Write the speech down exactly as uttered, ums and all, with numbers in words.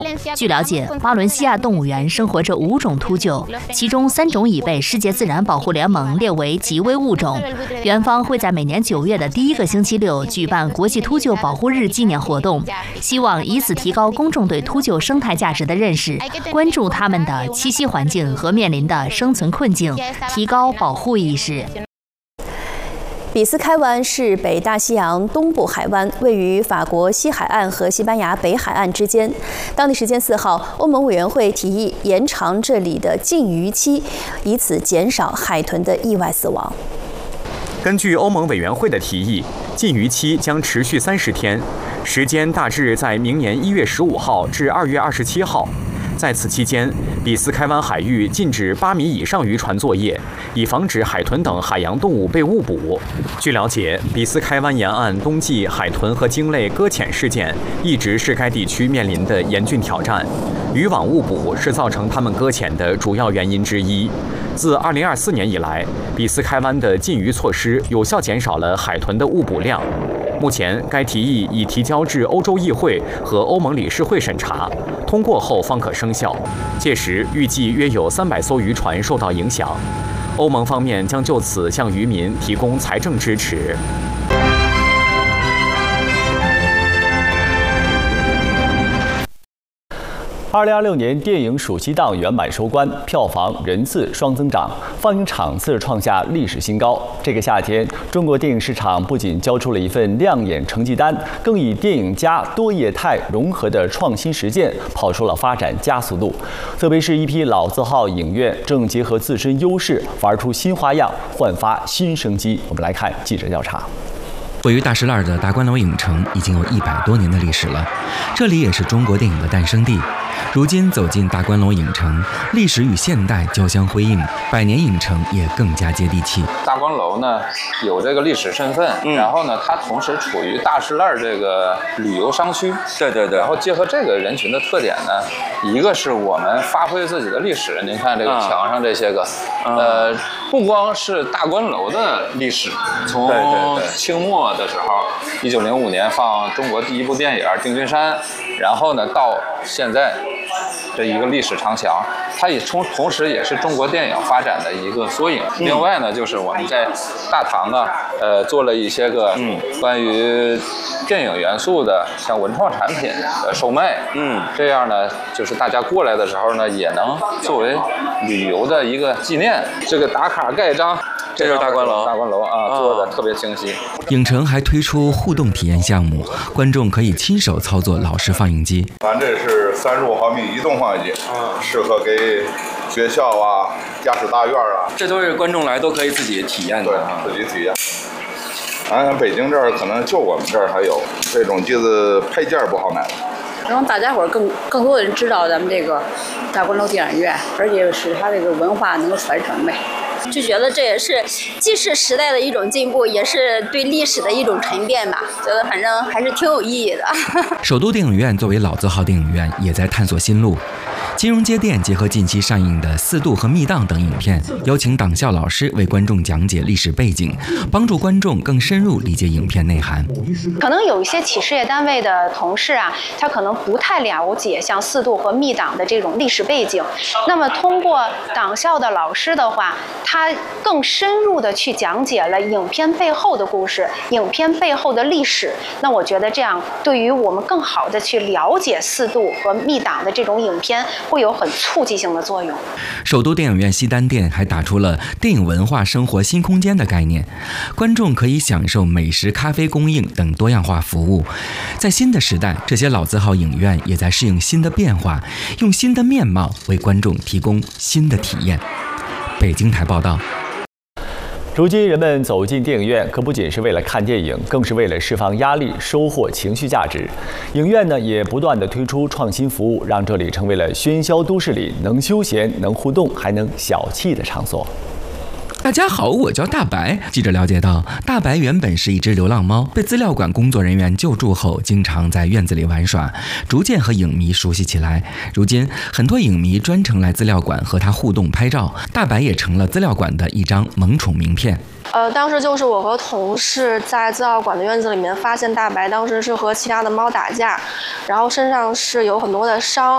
据了解，巴伦西亚动物园生活着五种秃鹫，其中三种已被世界自然保护联盟列为极危物种。园方会在每年九月的第一个星期六举办国际秃鹫保护日纪念活动，希望以此提高公众对秃鹫生态价值的认识，关注它们的栖息环境和面临的生存困境，提高保护意识。 比斯开湾是北大西洋东部海湾，位于法国西海岸和西班牙北海岸之间。当地时间四号，欧盟委员会提议延长这里的禁渔期，以此减少海豚的意外死亡。 根据欧盟委员会的提议，禁渔期将持续三十天，时间大致在明年一月十五号至二月二十七号。在此期间，比斯开湾海域禁止八米以上渔船作业，以防止海豚等海洋动物被误捕。据了解，比斯开湾沿岸冬季海豚和鲸类搁浅事件一直是该地区面临的严峻挑战。渔网误捕是造成它们搁浅的主要原因之一。自二零二四年以来，比斯开湾的禁渔措施有效减少了海豚的误捕量。目前，该提议已提交至欧洲议会和欧盟理事会审查，通过后方可生效。届时，预计约有三百艘渔船受到影响。欧盟方面将就此向渔民提供财政支持。 二零二六年电影暑期档圆满收官，票房、人次双增长，放映场次创下历史新高。这个夏天，中国电影市场不仅交出了一份亮眼成绩单，更以电影加多业态融合的创新实践，跑出了发展加速度。特别是一批老字号影院正结合自身优势，玩出新花样，焕发新生机。我们来看记者调查。 位于大石栏的大观楼影城已经有一百多年的历史了，这里也是中国电影的诞生地。如今走进大观楼影城，历史与现代交相辉映，百年影城也更加接地气。 大观楼呢有这个历史身份，嗯、然后呢它同时处于大石栏这个旅游商区，对对对，然后结合这个人群的特点呢，一个是我们发挥自己的历史，您看这个墙上这些个，嗯、呃，不光是大观楼的历史，从清末的时候，一九零五年放中国第一部电影《定军山》，然后呢到现在这一个历史长墙，它也同同时也是中国电影发展的一个缩影。另外呢，就是我们在大堂啊，呃，做了一些个关于电影元素的，像文创产品的售卖。嗯，这样呢，就是大家过来的时候呢，也能作为旅游的一个纪念。这个打卡盖章。这就是大观楼，大观楼啊，做的特别清晰。 影城还推出互动体验项目，观众可以亲手操作老式放映机。 咱这是三十五毫米移动放映机，适合给学校啊、家属大院啊， 这都是观众来都可以自己体验的， 对，自己体验。咱北京这儿可能就我们这儿还有这种机子配件不好买。 让大家伙儿更更多的人知道咱们这个大观楼电影院，而且使它这个文化能够传承呗。 就觉得这也是既是时代的一种进步，也是对历史的一种沉淀吧。觉得反正还是挺有意义的。 首都电影院作为老字号电影院，也在探索新路。金融街店结合近期上映的《四渡》和《密档》等影片，邀请党校老师为观众讲解历史背景，帮助观众更深入理解影片内涵。 可能有一些企事业单位的同事啊，他可能不太了解像《四渡》和《密档》的这种历史背景。那么通过党校的老师的话，他更深入的去讲解了影片背后的故事，影片背后的历史。那我觉得这样对于我们更好的去了解《四渡》和《密档》的这种影片，会有很促进性的作用。 首都电影院西单店还打出了电影文化生活新空间的概念，观众可以享受美食、咖啡供应等多样化服务。在新的时代，这些老字号影院也在适应新的变化，用新的面貌为观众提供新的体验。北京台报道。 如今人们走进电影院，可不仅是为了看电影，更是为了释放压力、收获情绪价值。影院呢，也不断地推出创新服务，让这里成为了喧嚣都市里能休闲、能互动、还能小憩的场所。 大家好，我叫大白。记者了解到，大白原本是一只流浪猫，被资料馆工作人员救助后，经常在院子里玩耍，逐渐和影迷熟悉起来。如今，很多影迷专程来资料馆和它互动拍照，大白也成了资料馆的一张萌宠名片。 呃，当时就是我和同事在资料馆的院子里面发现大白，当时是和其他的猫打架，然后身上是有很多的伤，